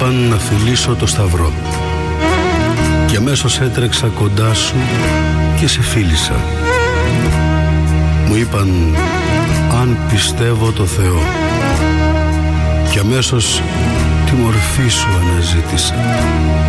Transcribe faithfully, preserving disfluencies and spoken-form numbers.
είπαν να φιλήσω το σταυρό και αμέσως έτρεξα κοντά σου και σε φίλησα. Μου είπαν αν πιστεύω το Θεό και αμέσως τη μορφή σου αναζήτησα.